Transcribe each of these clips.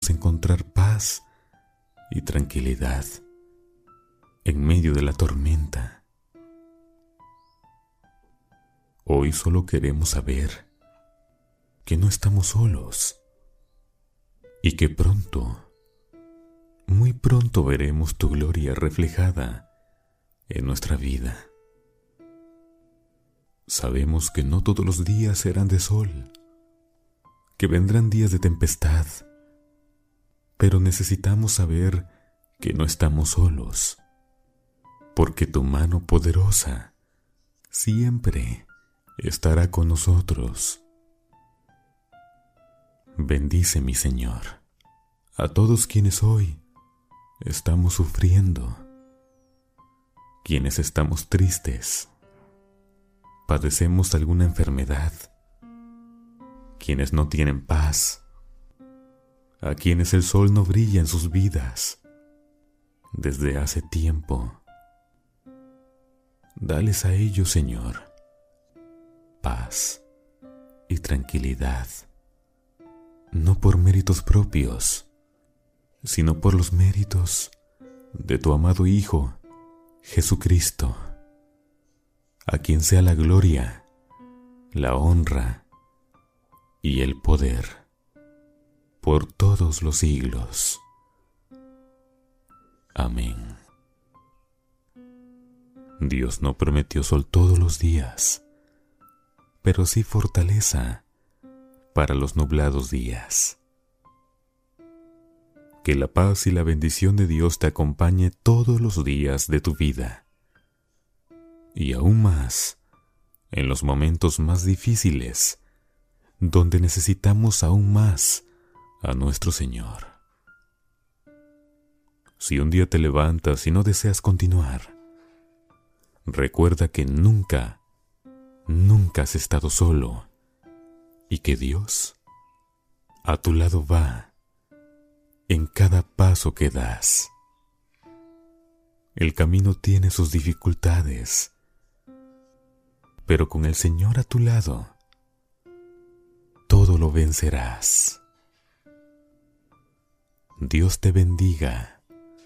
podemos encontrar paz y tranquilidad en medio de la tormenta. Hoy solo queremos saber que no estamos solos y que pronto, muy pronto veremos tu gloria reflejada en nuestra vida. Sabemos que no todos los días serán de sol, que vendrán días de tempestad, pero necesitamos saber que no estamos solos, porque tu mano poderosa siempre estará con nosotros. Bendice, mi Señor, a todos quienes hoy estamos sufriendo, quienes estamos tristes, padecemos alguna enfermedad, quienes no tienen paz, a quienes el sol no brilla en sus vidas desde hace tiempo. Dales a ellos, Señor, paz y tranquilidad, no por méritos propios, sino por los méritos de tu amado Hijo, Jesucristo, a quien sea la gloria, la honra y el poder por todos los siglos. Amén. Dios no prometió sol todos los días, pero sí fortaleza para los nublados días. Que la paz y la bendición de Dios te acompañe todos los días de tu vida, y aún más en los momentos más difíciles, donde necesitamos aún más a nuestro Señor. Si un día te levantas y no deseas continuar, recuerda que nunca has estado solo y que Dios a tu lado va en cada paso que das. El camino tiene sus dificultades, pero con el Señor a tu lado, todo lo vencerás. Dios te bendiga.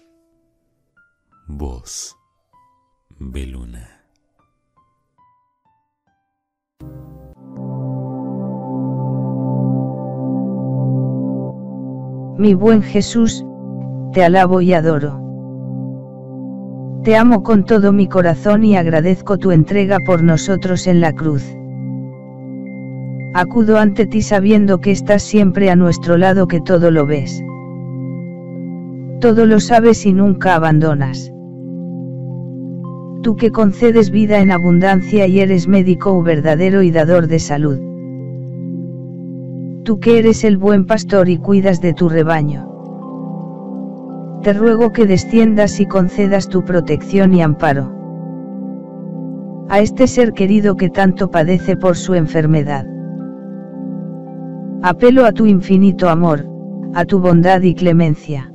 Voz Beluna. Mi buen Jesús, te alabo y adoro. Te amo con todo mi corazón y agradezco tu entrega por nosotros en la cruz. Acudo ante ti sabiendo que estás siempre a nuestro lado, que todo lo ves. Todo lo sabes y nunca abandonas. Tú que concedes vida en abundancia y eres médico verdadero y dador de salud. Tú que eres el buen pastor y cuidas de tu rebaño. Te ruego que desciendas y concedas tu protección y amparo a este ser querido que tanto padece por su enfermedad. Apelo a tu infinito amor, a tu bondad y clemencia.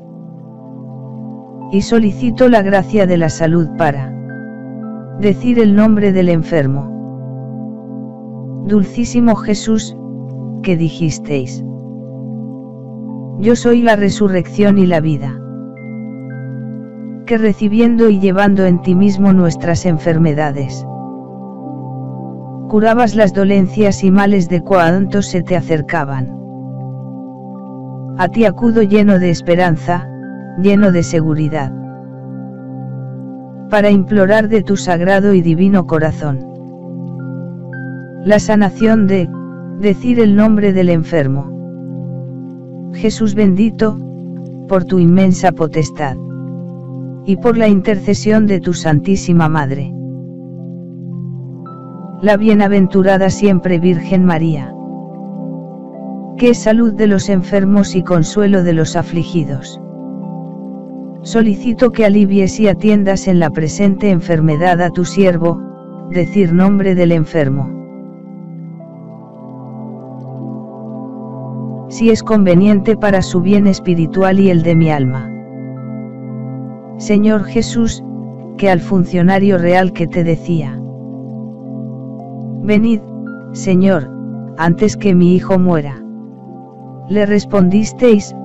Y solicito la gracia de la salud para decir el nombre del enfermo. Dulcísimo Jesús, que dijisteis: yo soy la resurrección y la vida. Que recibiendo y llevando en ti mismo nuestras enfermedades, curabas las dolencias y males de cuantos se te acercaban. A ti acudo lleno de esperanza, lleno de seguridad, para implorar de tu sagrado y divino corazón la sanación de decir el nombre del enfermo. Jesús bendito, por tu inmensa potestad, y por la intercesión de tu Santísima Madre, la bienaventurada siempre Virgen María, que es salud de los enfermos y consuelo de los afligidos. Solicito que alivies y atiendas en la presente enfermedad a tu siervo, decir nombre del enfermo. Si es conveniente para su bien espiritual y el de mi alma. Señor Jesús, que al funcionario real que te decía: venid, Señor, antes que mi hijo muera, le respondisteis: